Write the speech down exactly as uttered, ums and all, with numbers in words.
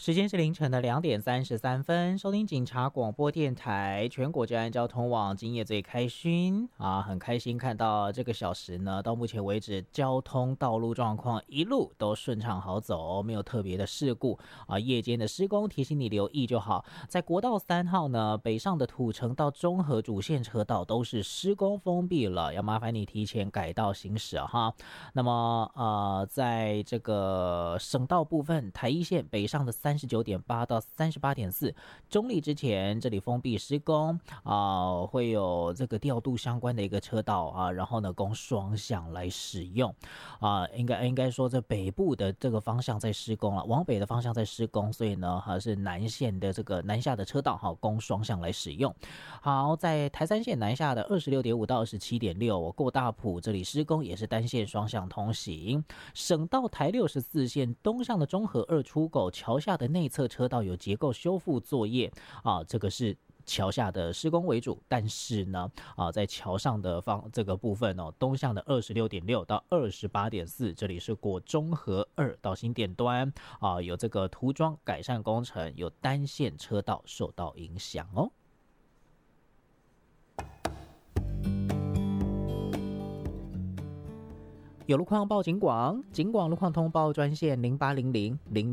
时间是凌晨的两点三十三分，收听警察广播电台全国治安交通网，今夜最开心啊，很开心看到这个小时呢，到目前为止交通道路状况一路都顺畅好走，没有特别的事故啊。夜间的施工提醒你留意就好。在国道三号呢，北上的土城到中和主线车道都是施工封闭了，要麻烦你提前改道行驶啊哈。那么呃，在这个省道部分，台一线北上的三十九点八到三十八点四，中立之前这里封闭施工啊、呃，会有这个调度相关的一个车道啊，然后呢供双向来使用啊、呃，应该应该说这北部的这个方向在施工了，往北的方向在施工，所以呢还是南线的这个南下的车道好供双向来使用。好，在台三线南下的二十六点五到二十七点六，过大埔这里施工也是单线双向通行。省道台六十四线东向的中和二出口桥下的内侧车道有结构修复作业啊，这个是桥下的施工为主，但是呢，啊，在桥上的方这个部分哦，东向的二十六点六到二十八点四，这里是过中和二到新店端啊，有这个涂装改善工程，有单线车道受到影响哦。有路况报警广，警广路况通报专线零八零零零